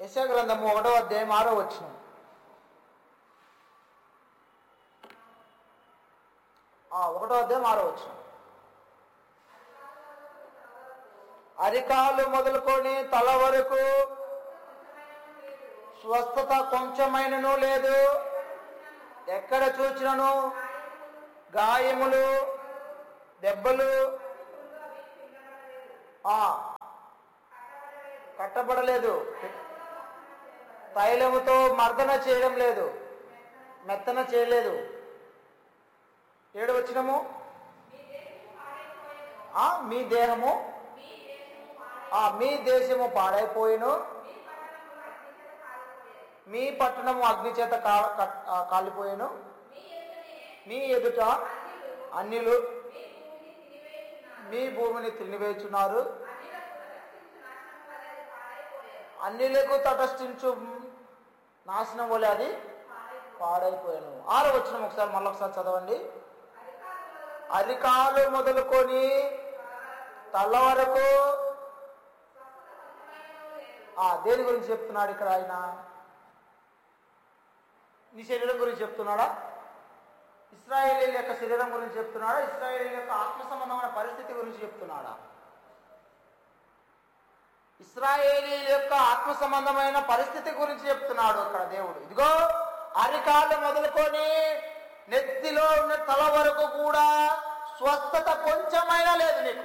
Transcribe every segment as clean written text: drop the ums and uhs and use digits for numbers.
యెషయా గ్రంథము 1వ అధ్యాయం 6వ వచనం. ఒకటో అధ్యాయం 6వ వచనం. అరికాలు మొదలుకొని తల వరకు స్వస్థత కొంచెమైనను లేదు. ఎక్కడ చూచినను గాయములు, దెబ్బలు, కట్టబడలేదు. తైలముతో మర్దన చేయడం లేదు, మెత్తన చేయలేదు. 7వ వచనము, మీ దేశము పాడైపోయిను, మీ పట్టణము అగ్ని చేత కాలిపోయాను, మీ ఎదుట అన్యులు మీ భూమిని తినివేస్తున్నారు, అన్యులకు తటస్థించు నాశనం వలె అది పాడైపోయాను. 6వ వచనం ఒకసారి మళ్ళొకసారి చదవండి. అరికాలు మొదలుకొని తల వరకు. దేని గురించి చెప్తున్నాడు ఇక్కడ ఆయన? నీ శరీరం గురించి చెప్తున్నాడా? ఇశ్రాయేలీయుల యొక్క శరీరం గురించి చెప్తున్నాడా? ఇశ్రాయేలీయుల యొక్క ఆత్మ సంబంధమైన పరిస్థితి గురించి చెప్తున్నాడా? ఇశ్రాయేలీయుల యొక్క ఆత్మ సంబంధమైన పరిస్థితి గురించి చెప్తున్నాడు ఇక్కడ దేవుడు. ఇదిగో అరికాళ్ళు మొదలుకొని నెత్తిలో ఉన్న తల వరకు కూడా స్వస్థత కొంచెమైనా లేదు నీకు.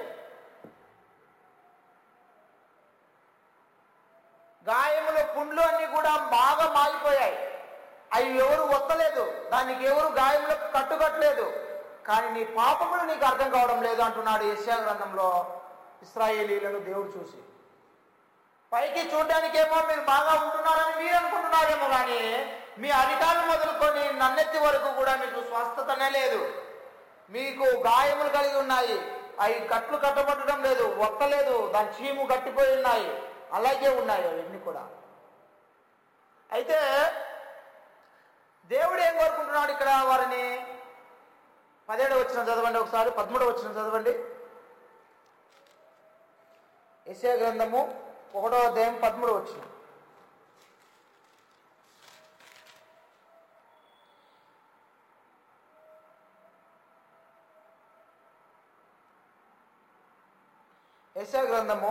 గాయములు, పుండ్లు అన్ని కూడా బాగా మాగిపోయాయి. అవి ఎవరు ఒత్తలేదు, దానికి ఎవరు గాయములకు కట్టుకట్టలేదు. కానీ నీ పాపములు నీకు అర్థం కావడం లేదు అంటున్నాడు యెషయా గ్రంథంలో ఇశ్రాయేలీయులను దేవుడు చూసి. పైకి చూడడానికేమో మీరు బాగా ఉంటున్నారని మీరు అనుకుంటున్నారేమో, కానీ మీ అరికాలు మొదలుకొని నన్నెత్తి వరకు కూడా మీకు స్వస్థతనే లేదు. మీకు గాయములు కలిగి ఉన్నాయి, అవి కట్లు కట్టబట్టడం లేదు, ఒత్తలేదు, దాని చీము గట్టిపోయి ఉన్నాయి, అలాగే ఉన్నాయి అవన్నీ కూడా. అయితే దేవుడు ఏం కోరుకుంటున్నాడు ఇక్కడ వారిని? 17వ వచనం చదవండి ఒకసారి, 13వ వచనం చదవండి. యెషయా గ్రంథము 1వ అధ్యాయం 13వ వచనం. యెషయా గ్రంథము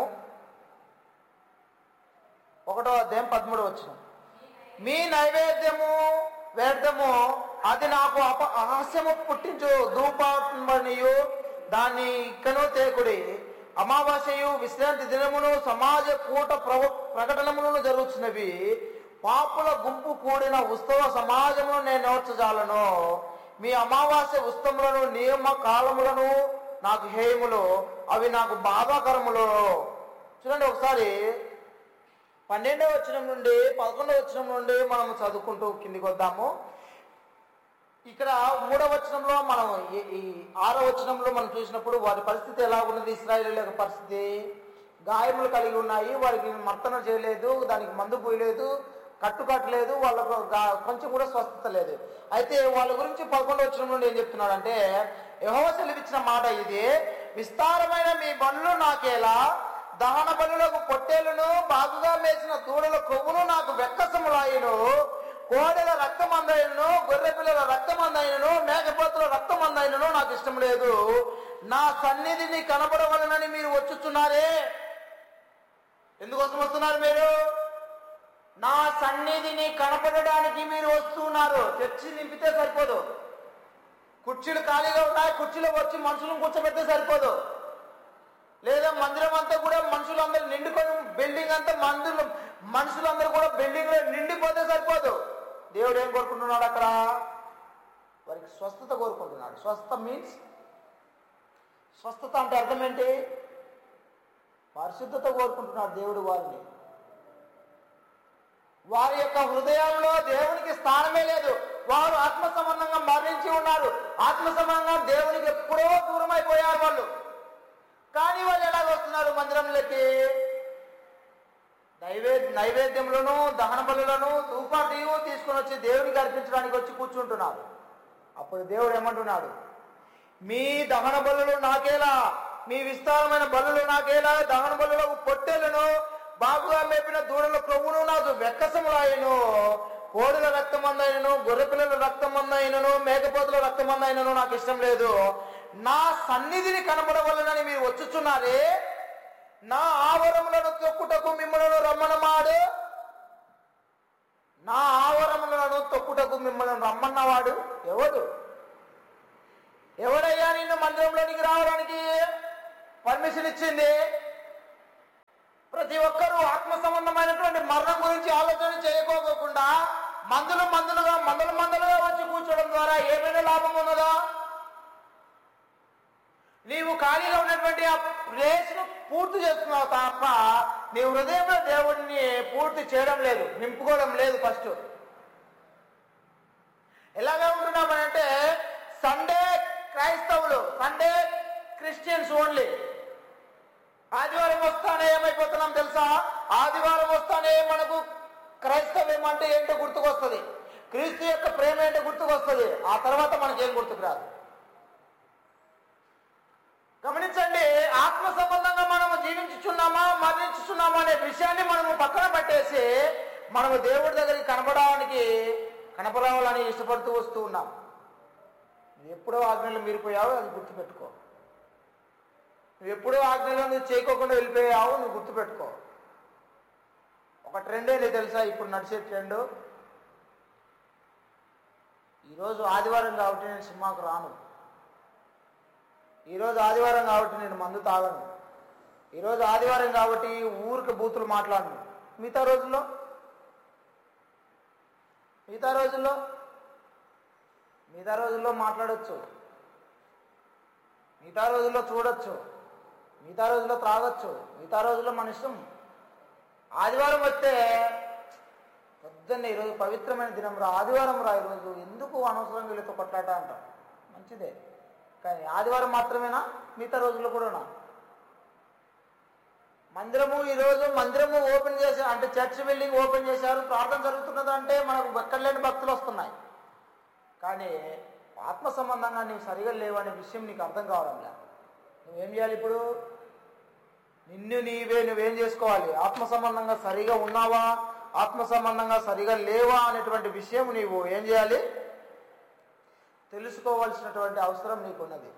1వ అధ్యాయం 13వ వచనం. మీ నైవేద్యము వ్యర్థము, అది నాకు అహాస్యము పుట్టించు. ధూపమనియు దాన్ని ఇక్కను తేకుడి. అమావాస్యయు విశ్రాంతి దినమును సమాజ కూట ప్రకటనములను జరుగుతున్నవి. పాపుల గుంపు కూడిన ఉత్సవ సమాజమును నేను నోర్చజాలను. మీ అమావాస్య ఉత్సవములను నియమ కాలములను నాకు హేయములు, అవి నాకు బాధాకరములు. చూడండి ఒకసారి 12వ వచనం నుండి 11వ వచనం నుండి మనం చదువుకుంటూ కిందికి వద్దాము. ఇక్కడ 3వ వచనంలో మనం ఈ 6వ వచనంలో మనం చూసినప్పుడు వారి పరిస్థితి ఎలా ఉన్నది? ఇశ్రాయేలీయుల యొక్క పరిస్థితి, గాయములు కలిగి ఉన్నాయి, వారికి మర్తన చేయలేదు, దానికి మందు పోయలేదు, కట్టుకట్టలేదు, వాళ్ళకు కొంచెం కూడా స్వస్థత లేదు. అయితే వాళ్ళ గురించి 11వ వచనం నుండి ఏం చెప్తున్నాడంటే, యెహోవా సెలవిచ్చిన మాట ఇది, విస్తారమైన మీ బండ్లు నాకేలా, దహన బలులకు పొట్టేలును, బాగుగా మేసిన దూడల కొవ్వును నాకు వెక్కసములాయను. కోడెల రక్తమందైనను, గొర్రె పిల్లల రక్తమందైనను, మేకపోతుల రక్తమందైనను నాకు ఇష్టం లేదు. నా సన్నిధిని కనబడవలనని మీరు వచ్చుచున్నారే. ఎందుకోసం వస్తున్నారు మీరు? నా సన్నిధిని కనపడడానికి మీరు వస్తున్నారు. చర్చి నింపితే సరిపోదు, కుర్చీలు ఖాళీగా ఉన్నాయి, కుర్చీలో వచ్చి మనుషులను కూర్చోబెడితే సరిపోదు. లేదా మందిరం అంతా కూడా మనుషులందరూ నిండుకొని బిల్డింగ్ అంతా మనుషులందరూ కూడా బిల్డింగ్ లో నిండిపోతే సరిపోదు. దేవుడు ఏం కోరుకుంటున్నాడు అక్కడ? వారికి స్వస్థత కోరుకుంటున్నాడు. స్వస్థత మీన్స్, స్వస్థత అంటే అర్థం ఏంటి? పరిశుద్ధత కోరుకుంటున్నాడు దేవుడు వారిని. వారి యొక్క హృదయాల్లో దేవునికి స్థానమే లేదు. వారు ఆత్మ సంబంధంగా మరణించి ఉన్నారు. ఆత్మ సంబంధంగా దేవునికి ఎప్పుడో దూరం అయిపోయారు వాళ్ళు. కానీ వాళ్ళు ఎలా వస్తున్నారు మందిరంలోకి? నైవేద్యములను, దహన బలులను, ధూపాటియు తీసుకొని వచ్చి దేవునికి అర్పించడానికి వచ్చి కూర్చుంటున్నారు. అప్పుడు దేవుడు ఏమంటున్నాడు? మీ దహన బలులు నాకేలా, మీ విస్తారమైన బలులు నాకేలా, దహన బలులకు పొట్టేలను, బాగుగా మేపిన దూడల క్రొవ్వును నాకు వెక్కసములాయను. కోడుల రక్తం అందైనను, గొర్రెపిల్లల రక్తం అందైనను, మేకపోతుల రక్తం అందైనను నాకు ఇష్టం లేదు. నా సన్నిధిని కనబడవలనని మీరు వచ్చుచున్నారే, నా ఆవరములను తొక్కుటకు మిమ్మల్ని రమ్మన్నవాడు, నా ఆవరములను తొక్కుటకు మిమ్మల్ని రమ్మన్నవాడు ఎవడు? ఎవడయ్యా నిన్ను మందిరంలోనికి రావడానికి పర్మిషన్ ఇచ్చింది? ప్రతి ఒక్కరూ ఆత్మ సంబంధమైనటువంటి మరణం గురించి ఆలోచన చేయకోకుండా మందలుగా వచ్చి కూర్చోవడం ద్వారా ఏమైనా లాభం ఉన్నదా? నీవు ఖాళీగా ఉన్నటువంటి ఆ ప్లేస్ను పూర్తి చేస్తున్నావు తప్ప నీ హృదయంలో దేవుడిని పూర్తి చేయడం లేదు, నింపుకోవడం లేదు. ఫస్ట్ ఎలాగా ఉంటున్నామనంటే సండే క్రైస్తవులు, సండే క్రిస్టియన్స్ ఓన్లీ. ఆదివారం వస్తానే ఏమైపోతున్నాం తెలుసా? ఆదివారం వస్తానే మనకు క్రైస్తవ్యం అంటే ఏంటో గుర్తుకొస్తుంది, క్రీస్తు యొక్క ప్రేమ ఏంటో గుర్తుకొస్తుంది. ఆ తర్వాత మనకేం గుర్తుకు రాదు. గమనించండి, ఆత్మ సంబంధంగా మనము జీవించుచున్నామా మరణించుచున్నామా అనే విషయాన్ని మనము పక్కన పెట్టేసి మనము దేవుడి దగ్గరికి కనపరావాలని ఇష్టపడుతూ వస్తూ ఉన్నాం. నువ్వు ఎప్పుడో ఆజ్ఞలు మీరిపోయావు, అది గుర్తుపెట్టుకో. నువ్వు ఎప్పుడో ఆజ్ఞలు నువ్వు చేయకోకుండా వెళ్ళిపోయావు, నువ్వు గుర్తుపెట్టుకో. ఒక ట్రెండ్ ఏంటి తెలుసా ఇప్పుడు నడిచే ట్రెండ్? ఈరోజు ఆదివారం కాబట్టి నేను సినిమాకు రాను, ఈరోజు ఆదివారం కాబట్టి నేను మందు తాగను, ఈరోజు ఆదివారం కాబట్టి ఊరికి బూతులు మాట్లాడను. మిగతా రోజుల్లో మాట్లాడచ్చు, మిగతా రోజుల్లో చూడొచ్చు, మిగతా రోజుల్లో త్రాగొచ్చు, మిగతా రోజుల్లో మన ఇష్టం. ఆదివారం వస్తే పొద్దున్నే ఈరోజు పవిత్రమైన దినం రా, ఆదివారం రా, ఈరోజు ఎందుకు అనవసరంగా వీళ్ళతో కొట్లాట అంటాం. మంచిదే, కానీ ఆదివారం మాత్రమేనా? మిగతా రోజుల్లో కూడానా? ఈరోజు మందిరము ఓపెన్ చేశారు అంటే చర్చ్ బిల్డింగ్ ఓపెన్ చేశారు, ప్రార్థన జరుగుతున్నది అంటే మనకు ఎక్కడలేని భక్తులు వస్తున్నాయి. కానీ ఆత్మ సంబంధంగా నీవు సరిగా లేవనే విషయం నీకు అర్థం కావడం లేదు. నువ్వేం చేయాలి ఇప్పుడు? నువ్వేం చేసుకోవాలి? ఆత్మ సంబంధంగా సరిగా ఉన్నావా, ఆత్మ సంబంధంగా సరిగా లేవా అనేటువంటి విషయం నీవు ఏం చేయాలి? తెలుసుకోవాల్సినటువంటి అవసరం నీకున్నది.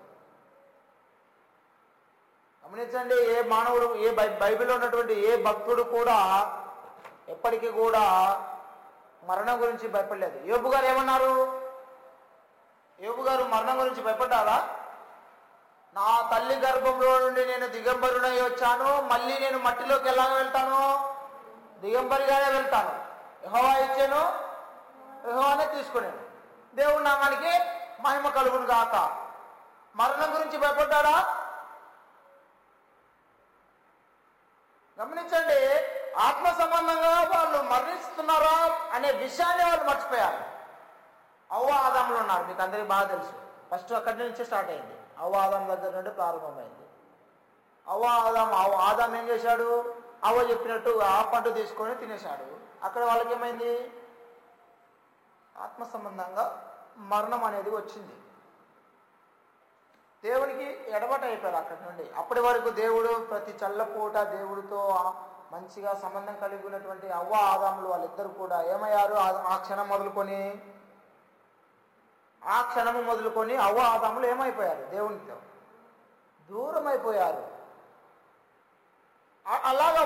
గమనించండి, ఏ మానవుడు, బైబిల్లో ఉన్నటువంటి ఏ భక్తుడు కూడా ఎప్పటికీ కూడా మరణం గురించి భయపడలేదు. యోబు గారు ఏమన్నారు? యోబు గారు మరణం గురించి భయపడ్డారా? నా తల్లి గర్భంలో నుండి నేను దిగంబరుడై వచ్చాను, మళ్ళీ నేను మట్టిలోకి ఎలాగ వెళ్తాను? దిగంబరిగానే వెళ్తాను. యెహోవా ఇచ్చాను, యెహోవానే తీసుకున్నాను, దేవుడి నామానికి మహిమ కలుగును గాక. మరణం గురించి భయపడ్డాడా? గమనించండి, ఆత్మ సంబంధంగా వాళ్ళు మరణిస్తున్నారా అనే విషయాన్ని వాళ్ళు మర్చిపోయారు. అవ్వ ఆదాములు ఉన్నారు, మీకు అందరికీ బాగా తెలుసు. ఫస్ట్ అక్కడి నుంచి స్టార్ట్ అయింది, అవ్వ ఆదాం దగ్గర నుండి ప్రారంభమైంది. ఆదాం ఏం చేశాడు? అవ్వ చెప్పినట్టు ఆ పంట తీసుకొని తినేశాడు. అక్కడ వాళ్ళకి ఏమైంది? ఆత్మ సంబంధంగా మరణం అనేది వచ్చింది. దేవునికి ఎడబాటు అయిపోయారు అక్కడి నుండి. అప్పటి వరకు దేవుడు ప్రతి చల్లపూట దేవుడితో మంచిగా సంబంధం కలిగి ఉన్నటువంటి అవ్వ ఆదాములు వాళ్ళిద్దరు కూడా ఏమయ్యారు? ఆ క్షణము మొదలుకొని అవ్వ ఆదాములు ఏమైపోయారు? దేవునితో దూరం అయిపోయారు. అలాగా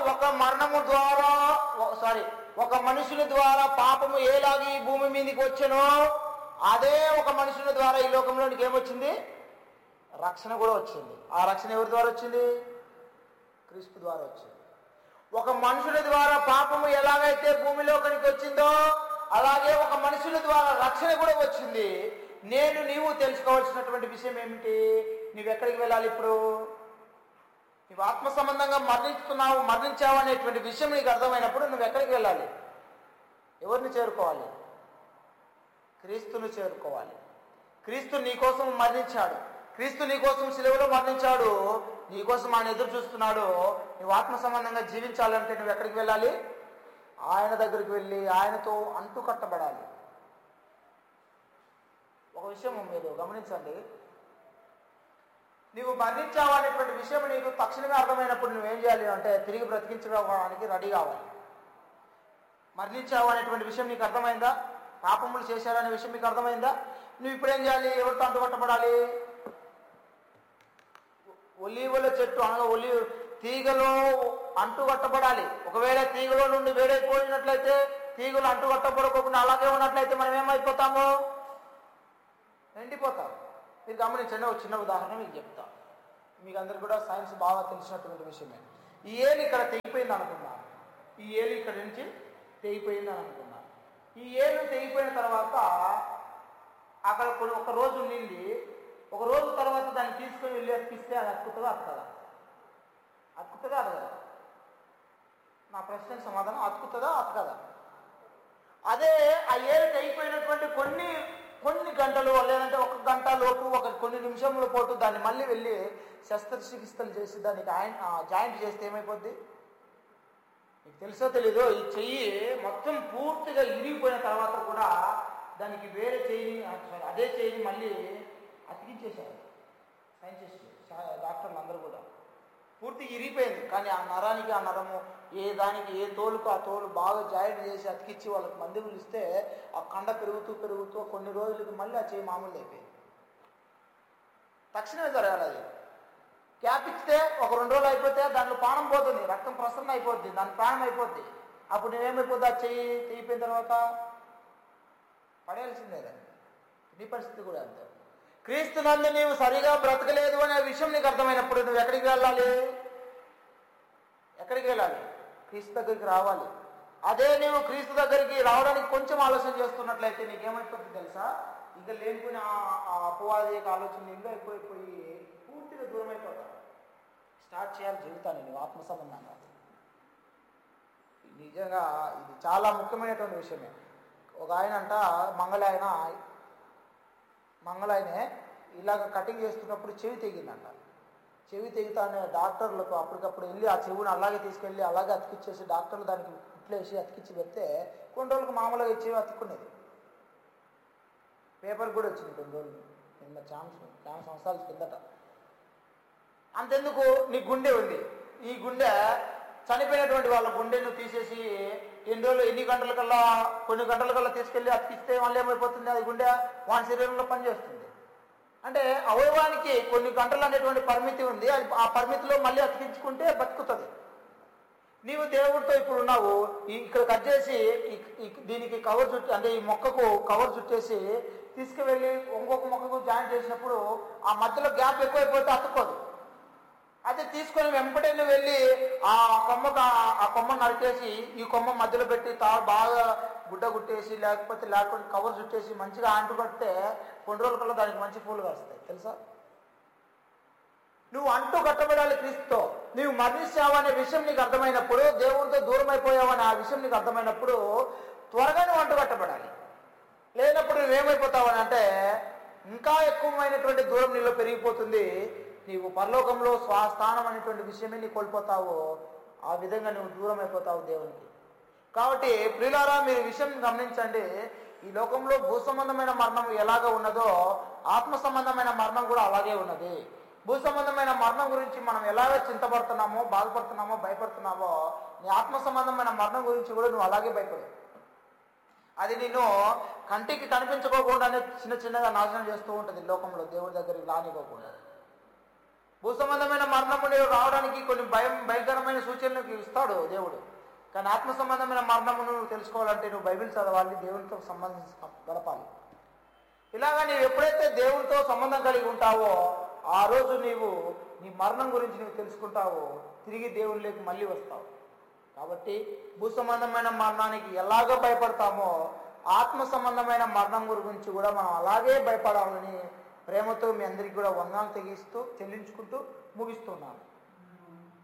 ఒక మనుషుని ద్వారా పాపము ఏలాగి ఈ భూమి మీదకి వచ్చానో అదే ఒక మనుషుని ద్వారా ఈ లోకంలోనికి ఏమొచ్చింది? రక్షణ కూడా వచ్చింది. ఆ రక్షణ ఎవరి ద్వారా వచ్చింది? క్రీస్తు ద్వారా వచ్చింది. ఒక మనుషుని ద్వారా పాపము ఎలాగైతే భూమిలోకి వచ్చిందో అలాగే ఒక మనుషుని ద్వారా రక్షణ కూడా వచ్చింది. నీవు తెలుసుకోవాల్సినటువంటి విషయం ఏమిటి? నువ్వెక్కడికి వెళ్ళాలి ఇప్పుడు? నువ్వు ఆత్మ సంబంధంగా మరణించావు అనేటువంటి విషయం నీకు అర్థమైనప్పుడు నువ్వు ఎక్కడికి వెళ్ళాలి? ఎవరిని చేరుకోవాలి? క్రీస్తుని చేరుకోవాలి. క్రీస్తు నీకోసం మరణించాడు, క్రీస్తు నీకోసం శిలువలో మరణించాడు, నీకోసం ఆయన ఎదురు చూస్తున్నాడు. నువ్వు ఆత్మ సంబంధంగా జీవించాలంటే నువ్వు ఎక్కడికి వెళ్ళాలి? ఆయన దగ్గరికి వెళ్ళి ఆయనతో అంటు కట్టబడాలి. ఒక విషయం మీరు గమనించండి, నీవు మరణించావు అనేటువంటి విషయం నీకు తక్షణమే అర్థమైనప్పుడు నువ్వేం చేయాలి అంటే తిరిగి బ్రతికించడానికి రెడీ కావాలి. మరణించావు అనేటువంటి విషయం నీకు అర్థమైందా? పాపములు చేశారనే విషయం నీకు అర్థమైందా? నువ్వు ఇప్పుడేం చేయాలి? ఎవరితో అంటుకట్టబడాలి? ఒలీవల చెట్టు అనగా తీగలో అంటుకట్టబడాలి. ఒకవేళ తీగలో నుండి వేడైపోయినట్లయితే, తీగలు అంటుకట్టబడకుండా అలాగే ఉన్నట్లయితే మనం ఏమైపోతాము? ఎండిపోతాం. మీరు గమనించండి, ఒక చిన్న ఉదాహరణ మీకు చెప్తా. మీకు అందరికి కూడా సైన్స్ బాగా తెలిసినటువంటి విషయమే. ఈ ఏలు ఇక్కడ తెగిపోయింది అనుకున్నాను. ఈ ఏలు ఇక్కడ నుంచి తెగిపోయింది అని అనుకున్నాను. ఈ ఏలు తెగిపోయిన తర్వాత అక్కడ ఒక రోజు ఉండింది. ఒక రోజు తర్వాత దాన్ని తీసుకొని వెళ్ళి అతికిస్తే అది అతుకుతుందా అతకదా? అతుకుతుందా అతకదా? నా ప్రశ్నకు సమాధానం అతుకుతుందా అతకదా? అదే ఆ ఏలు తెగిపోయినటువంటి కొన్ని గంటలు లేదంటే ఒక గంట లోపు కొన్ని నిమిషంలో పోటు దాన్ని మళ్ళీ వెళ్ళి శస్త్రచికిత్సలు చేసి దానికి జాయింట్ చేస్తే ఏమైపోద్ది? మీకు తెలుసో తెలీదో, ఈ చెయ్యి మొత్తం పూర్తిగా ఇరిగిపోయిన తర్వాత కూడా దానికి వేరే చెయ్యిని అదే చెయ్యిని మళ్ళీ అతికించేశారు సైంటిస్టులు, డాక్టర్లు అందరూ కూడా. పూర్తిగా ఇరిగిపోయింది, కానీ ఆ నరానికి ఆ నరము, ఏ దానికి ఏ తోలుకు ఆ తోలు బాగా జాయింట్ చేసి అతికిచ్చి వాళ్ళకి మందులు ఇస్తే ఆ కండ పెరుగుతూ కొన్ని రోజులకి మళ్ళీ ఆ చెయ్యి మామూలు అయిపోయింది. తక్షణమే జరగాలి. అది క్యాప్ ఇస్తే ఒక 2 రోజులు అయిపోతే దాంట్లో ప్రాణం పోతుంది, రక్తం ప్రసరణ అయిపోద్ది, దాని ప్రాణం అయిపోద్ది. అప్పుడు నేనేమైపోద్ది? ఆ చెయ్యి తెగిపోయిన తర్వాత పడేయాల్సిందే. దాన్ని నీ పరిస్థితి కూడా అంతే. క్రీస్తు నందు నీవు సరిగా బ్రతకలేదు అనే విషయం నీకు అర్థమైనప్పుడు నువ్వు ఎక్కడికి వెళ్ళాలి? క్రీస్తు దగ్గరికి రావాలి. అదే నీవు క్రీస్తు దగ్గరికి రావడానికి కొంచెం ఆలోచన చేస్తున్నట్లయితే నీకేమైపోతుంది తెలుసా? ఇంకా లేనిపోయిన ఆ అపవాది ఆలోచన ఇంకా ఎక్కువైపోయి పూర్తిగా దూరం అయిపోతావు. స్టార్ట్ చేయాలి జీవితాన్ని నువ్వు ఆత్మ సంబంధంగా. నిజంగా ఇది చాలా ముఖ్యమైనటువంటి విషయమే. ఒక ఆయన అంట మంగళాయనే ఇలాగ కటింగ్ చేస్తున్నప్పుడు చెవి తెగిందంట. చెవి తెగుతానే డాక్టర్లకు అప్పటికప్పుడు వెళ్ళి ఆ చెవుని అలాగే తీసుకెళ్ళి అలాగే అతికిచ్చేసి డాక్టర్లు దానికి ఇట్లేసి అతికిచ్చి పెడితే కొన్ని రోజులకు మామూలుగా చెవి అతుక్కునేది. పేపర్ కూడా వచ్చింది కొన్ని రోజులు కింద, చాలా సంవత్సరాల కిందట. అంతెందుకు, నీ గుండె ఉంది. ఈ గుండె చనిపోయినటువంటి వాళ్ళ గుండెను తీసేసి ఎన్ని కొన్ని గంటల కల్లా తీసుకెళ్ళి అతికిస్తే మళ్ళీ ఏమైపోతుంది? అది గుండె వాని శరీరంలో పనిచేస్తుంది. అంటే అవయవానికి కొన్ని గంటలు అనేటువంటి పరిమితి ఉంది. అది ఆ పరిమితిలో మళ్ళీ అతికించుకుంటే బతుకుతుంది. నీవు దేవుడితో ఇప్పుడు ఉన్నావు, ఇక్కడ కట్ చేసి దీనికి కవర్ చుట్టి, అంటే ఈ మొక్కకు కవర్ చుట్టేసి తీసుకువెళ్ళి ఇంకొక మొక్కకు జాయిన్ చేసినప్పుడు ఆ మధ్యలో గ్యాప్ ఎక్కువైపోతే అతుక్కోదు. అదే తీసుకొని వెంబడే వెళ్ళి ఆ కొమ్మ నరికేసి ఈ కొమ్మ మధ్యలో పెట్టి బాగా గుడ్డ గుట్టేసి లేకపోతే కవర్ చుట్టేసి మంచిగా అంటుకడితే కొన్ని రోజుల దానికి మంచి పూలు వస్తాయి తెలుసా? నువ్వు అంటూ కట్టబడాలి క్రీస్తుతో. నువ్వు మరణించావు అనే విషయం నీకు అర్థమైనప్పుడు, దేవుడితో దూరం అయిపోయావు అనే ఆ విషయం నీకు అర్థమైనప్పుడు త్వరగా నువ్వు అంటూ కట్టబడాలి. లేనప్పుడు నువ్వేమైపోతావు అని అంటే ఇంకా ఎక్కువమైనటువంటి దూరం నీలో పెరిగిపోతుంది. నీవు పరలోకంలో స్వస్థానం అనేటువంటి విషయమే నీ కోల్పోతావు. ఆ విధంగా నువ్వు దూరం అయిపోతావు దేవునికి. కాబట్టి ప్రియులారా, మీరు విషయం గమనించండి. ఈ లోకంలో భూ సంబంధమైన మరణం ఎలాగ ఉన్నదో ఆత్మ సంబంధమైన మరణం కూడా అలాగే ఉన్నది. భూ సంబంధమైన మరణం గురించి మనం ఎలాగ చింతపడుతున్నామో, బాధపడుతున్నామో, భయపడుతున్నామో, నీ ఆత్మ సంబంధమైన మరణం గురించి కూడా నువ్వు అలాగే భయపడు. అది నిన్ను కంటికి కనిపించుకోకుండానే చిన్నగా నాశనం చేస్తూ ఉంటుంది లోకంలో, దేవుడి దగ్గరికి రానివ్వకుండా. భూ సంబంధమైన మరణము నీవు రావడానికి కొన్ని భయంకరమైన సూచనలు ఇస్తాడు దేవుడు. కానీ ఆత్మ సంబంధమైన మరణమును నువ్వు తెలుసుకోవాలంటే నువ్వు బైబిల్ చదవాలి, దేవునితో సంబంధం గడపాలి. ఇలాగా నీవు ఎప్పుడైతే దేవునితో సంబంధం కలిగి ఉంటావో ఆ రోజు నీవు నీ మరణం గురించి నువ్వు తెలుసుకుంటావో తిరిగి దేవునిలోకి మళ్ళీ వస్తావు. కాబట్టి భూ సంబంధమైన మరణానికి ఎలాగ భయపడతామో ఆత్మ సంబంధమైన మరణం గురించి కూడా మనం అలాగే భయపడాలని ప్రేమతో మీ అందరికీ కూడా వందనాలు చెల్లించుకుంటూ ముగిస్తున్నాను.